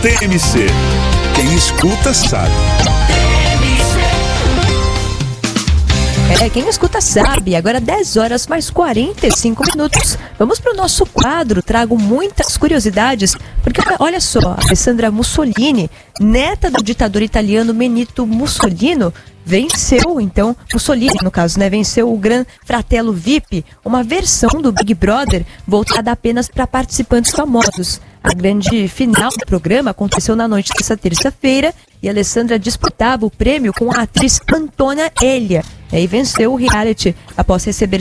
TMC. Quem escuta sabe. Quem escuta sabe. Agora 10 horas mais 45 minutos. Vamos para o nosso quadro. Trago muitas curiosidades, porque olha só, Alessandra Mussolini, neta do ditador italiano Benito Mussolini, Mussolini no caso, né? Venceu o Gran Fratello VIP, uma versão do Big Brother voltada apenas para participantes famosos. A grande final do programa aconteceu na noite dessa terça-feira e a Alessandra disputava o prêmio com a atriz Antônia Elia. E venceu o reality após receber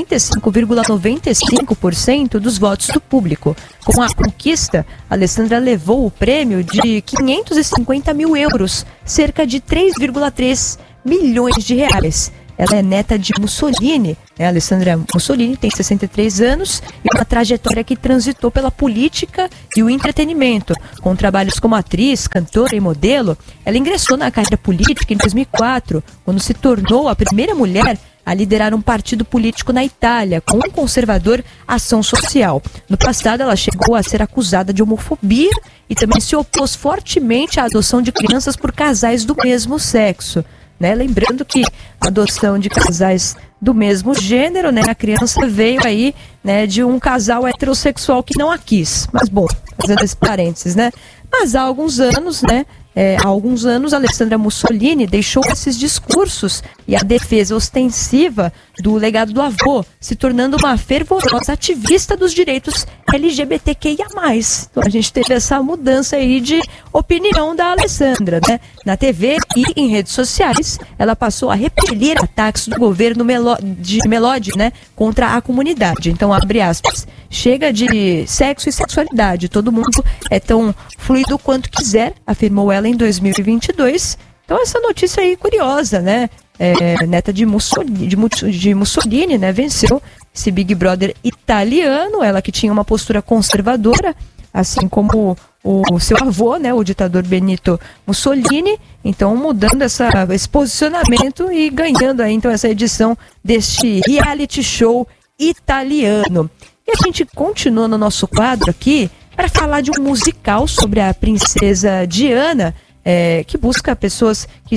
55,95% dos votos do público. Com a conquista, a Alessandra levou o prêmio de 550 mil euros, cerca de 3,3 milhões de reais. Ela é neta de Mussolini, né? Alessandra Mussolini tem 63 anos e uma trajetória que transitou pela política e o entretenimento. Com trabalhos como atriz, cantora e modelo, ela ingressou na carreira política em 2004, quando se tornou a primeira mulher a liderar um partido político na Itália, com um conservador Ação Social. No passado, ela chegou a ser acusada de homofobia e também se opôs fortemente à adoção de crianças por casais do mesmo sexo. Né? Lembrando que a adoção de casais do mesmo gênero, né? A criança veio aí, né, de um casal heterossexual que não a quis. Mas bom, fazendo esse parênteses, né? Mas há alguns anos, né? Há alguns anos, Alessandra Mussolini deixou esses discursos e a defesa ostensiva do legado do avô, se tornando uma fervorosa ativista dos direitos LGBTQIA+. Então a gente teve essa mudança aí de opinião da Alessandra, né? Na TV e em redes sociais, ela passou a repelir ataques do governo de Melodi, né, contra a comunidade. Então, abre aspas, chega de sexo e sexualidade, todo mundo é tão fluido quanto quiser, afirmou ela em 2022. Então essa notícia aí curiosa, né? Neta de Mussolini, né? Venceu esse Big Brother italiano, ela que tinha uma postura conservadora, assim como o seu avô, né? O ditador Benito Mussolini. Então mudando esse posicionamento e ganhando aí então essa edição deste reality show italiano. E a gente continua no nosso quadro aqui para falar de um musical sobre a princesa Diana, que busca pessoas que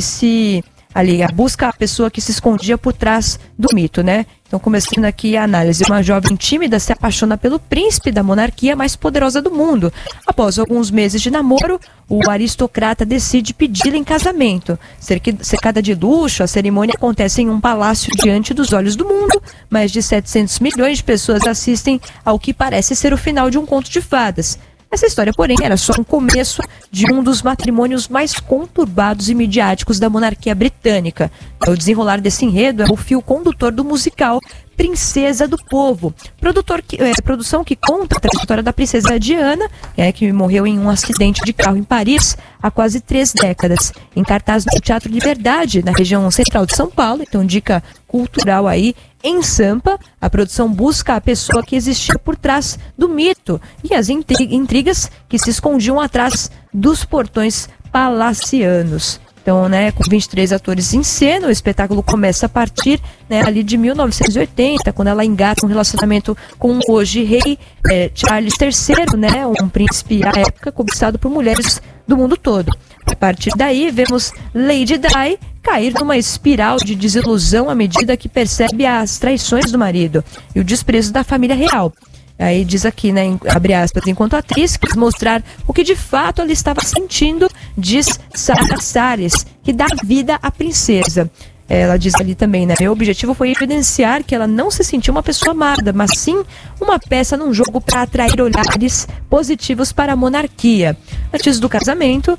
busca a pessoa que se escondia por trás do mito, né? Então, começando aqui a análise. Uma jovem tímida se apaixona pelo príncipe da monarquia mais poderosa do mundo. Após alguns meses de namoro, o aristocrata decide pedi-la em casamento. Cercada de luxo, a cerimônia acontece em um palácio diante dos olhos do mundo. Mais de 700 milhões de pessoas assistem ao que parece ser o final de um conto de fadas. Essa história, porém, era só um começo de um dos matrimônios mais conturbados e midiáticos da monarquia britânica. O desenrolar desse enredo é o fio condutor do musical Princesa do Povo, produção que conta a trajetória da princesa Diana, que morreu em um acidente de carro em Paris há quase 3 décadas. Em cartaz no Teatro Liberdade, na região central de São Paulo, então dica cultural aí. Em Sampa, a produção busca a pessoa que existia por trás do mito e as intrigas que se escondiam atrás dos portões palacianos. Então, né, com 23 atores em cena, o espetáculo começa a partir, né, ali de 1980, quando ela engata um relacionamento com o hoje rei Charles III, né, um príncipe à época cobiçado por mulheres do mundo todo. A partir daí, vemos Lady Di cair numa espiral de desilusão à medida que percebe as traições do marido e o desprezo da família real. Aí diz aqui, né, abre aspas, enquanto a atriz quis mostrar o que de fato ela estava sentindo, diz Sarah Sares, que dá vida à princesa. Ela diz ali também, né, meu objetivo foi evidenciar que ela não se sentiu uma pessoa amada, mas sim uma peça num jogo para atrair olhares positivos para a monarquia. Antes do casamento,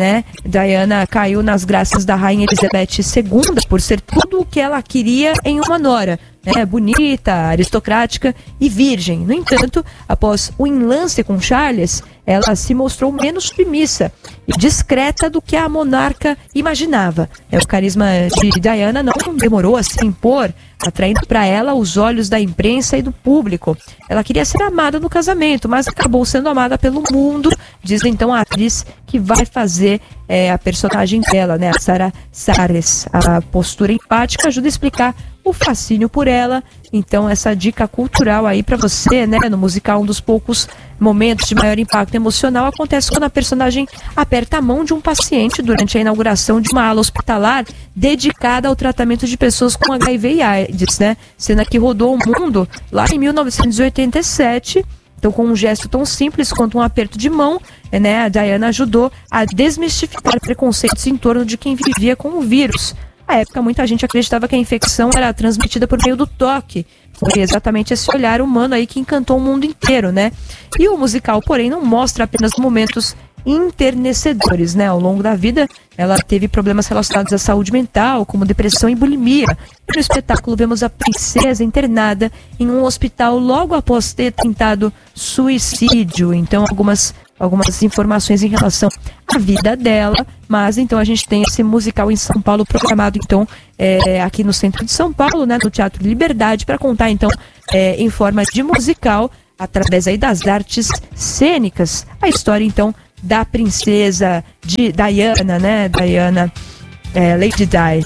Diana caiu nas graças da rainha Elizabeth II por ser tudo o que ela queria em uma nora, bonita, aristocrática e virgem. No entanto, após o enlace com Charles, ela se mostrou menos submissa e discreta do que a monarca imaginava. O carisma de Diana não demorou a se impor, atraindo para ela os olhos da imprensa e do público. Ela queria ser amada no casamento, mas acabou sendo amada pelo mundo, diz então a atriz que vai fazer a personagem dela, né, a Sarah Sares. A postura empática ajuda a explicar o fascínio por ela. Então essa dica cultural aí para você, né, no musical, um dos poucos momentos de maior impacto emocional acontece quando a personagem aperta a mão de um paciente durante a inauguração de uma ala hospitalar dedicada ao tratamento de pessoas com HIV e AIDS, né? Cena que rodou o mundo lá em 1987. Então, com um gesto tão simples quanto um aperto de mão, né, a Diana ajudou a desmistificar preconceitos em torno de quem vivia com o vírus. Na época, muita gente acreditava que a infecção era transmitida por meio do toque. Foi exatamente esse olhar humano aí que encantou o mundo inteiro, né? E o musical, porém, não mostra apenas momentos enternecedores, né? Ao longo da vida, ela teve problemas relacionados à saúde mental, como depressão e bulimia. E no espetáculo vemos a princesa internada em um hospital logo após ter tentado suicídio. Então, algumas informações em relação à vida dela, mas então a gente tem esse musical em São Paulo programado então aqui no centro de São Paulo, né, no Teatro Liberdade, para contar então em forma de musical, através aí das artes cênicas, a história então da princesa de Diana, né, Lady Di.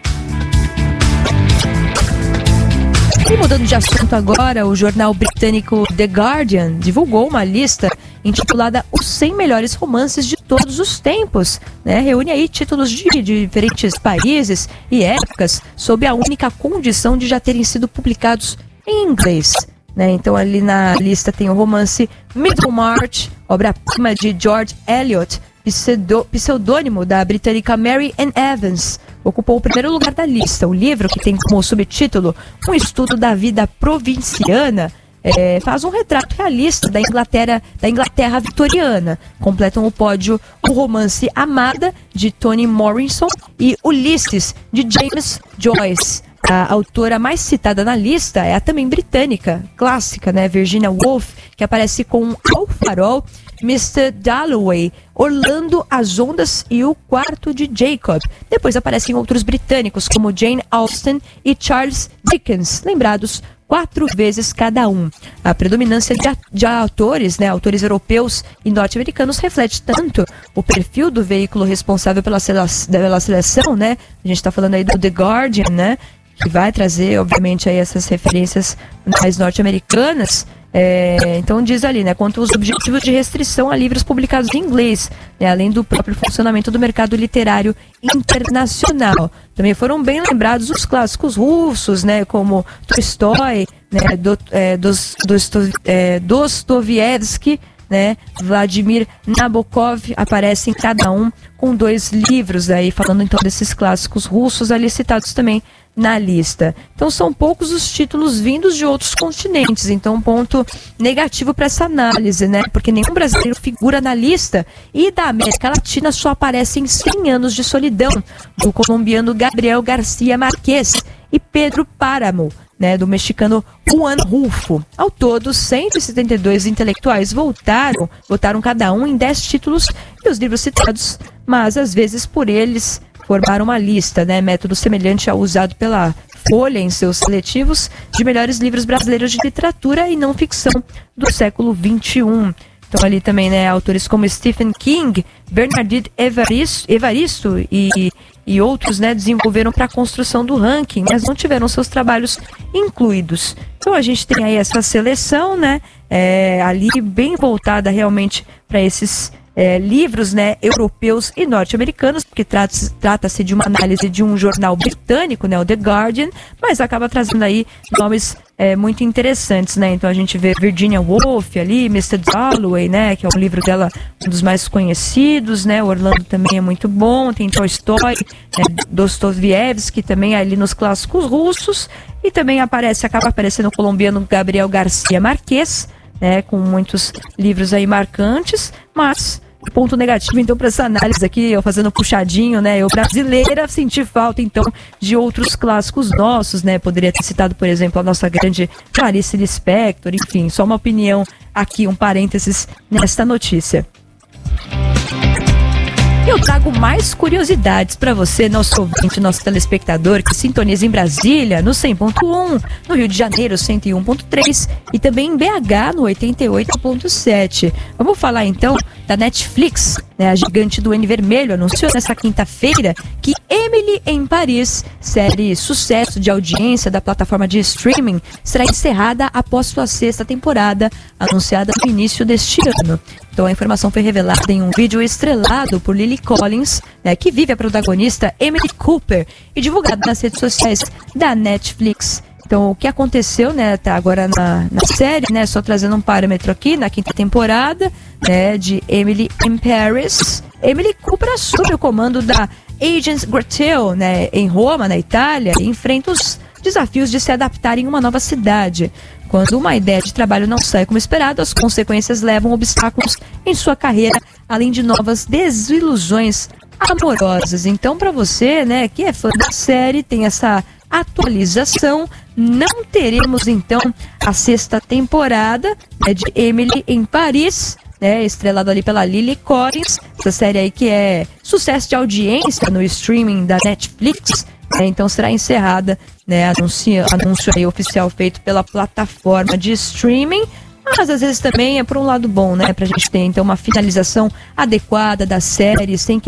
E mudando de assunto agora, o jornal britânico The Guardian divulgou uma lista intitulada Os 100 Melhores Romances de Todos os Tempos, né? Reúne aí títulos de diferentes países e épocas sob a única condição de já terem sido publicados em inglês, né? Então ali na lista tem o romance Middlemarch, obra-prima de George Eliot, pseudônimo da britânica Mary Ann Evans, ocupou o primeiro lugar da lista. O livro, que tem como subtítulo Um Estudo da Vida Provinciana, faz um retrato realista da Inglaterra vitoriana. Completam o pódio o romance Amada, de Toni Morrison, e Ulisses, de James Joyce. A autora mais citada na lista é a também britânica, clássica, né, Virginia Woolf, que aparece com Ao Farol, Mr. Dalloway, Orlando, As Ondas e O Quarto de Jacob. Depois aparecem outros britânicos, como Jane Austen e Charles Dickens, lembrados 4 vezes cada um. A predominância de autores, né, autores europeus e norte-americanos, reflete tanto o perfil do veículo responsável pela seleção, né? A gente está falando aí do The Guardian, né, que vai trazer, obviamente, aí essas referências mais norte-americanas. Então diz ali, né, quanto aos objetivos de restrição a livros publicados em inglês, né, além do próprio funcionamento do mercado literário internacional. Também foram bem lembrados os clássicos russos, né, como Tolstói, né, Dostoiévski, né, Vladimir Nabokov, aparecem cada um com 2 livros aí, falando então desses clássicos russos ali citados também na lista. Então são poucos os títulos vindos de outros continentes, então um ponto negativo para essa análise, né? Porque nenhum brasileiro figura na lista, e da América Latina só aparecem 100 Anos de Solidão, do colombiano Gabriel García Márquez, e Pedro Páramo, né, do mexicano Juan Rulfo. Ao todo, 172 intelectuais votaram cada um em 10 títulos, e os livros citados, mas às vezes por eles, formaram uma lista, né, método semelhante ao usado pela Folha em seus seletivos de melhores livros brasileiros de literatura e não ficção do século XXI. Então ali também, né, autores como Stephen King, Bernardine Evaristo e outros, né, desenvolveram para a construção do ranking, mas não tiveram seus trabalhos incluídos. Então a gente tem aí essa seleção, né, ali bem voltada realmente para esses livros, né, europeus e norte-americanos, porque trata-se de uma análise de um jornal britânico, né, o The Guardian, mas acaba trazendo aí nomes muito interessantes, né? Então a gente vê Virginia Woolf ali, Mr. Dalloway, né, que é o livro dela, um dos mais conhecidos, né? Orlando também é muito bom, tem Tolstói, Dostoiévski também ali nos clássicos russos, e também acaba aparecendo o colombiano Gabriel García Márquez, né, com muitos livros aí marcantes, mas ponto negativo então para essa análise aqui, eu fazendo puxadinho, né, eu brasileira senti falta então de outros clássicos nossos, né, poderia ter citado, por exemplo, a nossa grande Clarice Lispector, enfim, só uma opinião aqui, um parênteses nesta notícia. Eu trago mais curiosidades para você, nosso ouvinte, nosso telespectador, que sintoniza em Brasília, no 100.1, no Rio de Janeiro, 101.3 e também em BH, no 88.7. Vamos falar então da Netflix. né, a gigante do N Vermelho, anunciou nesta quinta-feira que Emily em Paris, série sucesso de audiência da plataforma de streaming, será encerrada após sua 6ª temporada, anunciada no início deste ano. Então a informação foi revelada em um vídeo estrelado por Lily Collins, né, que vive a protagonista Emily Cooper, e divulgado nas redes sociais da Netflix. Então, o que aconteceu, né, tá agora na série, né, só trazendo um parâmetro aqui, na 5ª temporada, né, de Emily in Paris, Emily Cooper assume o comando da Agence Gretel, né, em Roma, na Itália, e enfrenta os desafios de se adaptar em uma nova cidade. Quando uma ideia de trabalho não sai como esperado, as consequências levam obstáculos em sua carreira, além de novas desilusões amorosas. Então, para você, né, que é fã da série, tem essa atualização. Não teremos então a 6ª temporada, né, de Emily em Paris, né, estrelado ali pela Lily Collins, essa série aí que é sucesso de audiência no streaming da Netflix, né, então será encerrada, né, anúncio aí oficial feito pela plataforma de streaming. Mas às vezes também é por um lado bom, né, pra gente ter então uma finalização adequada da série, sem que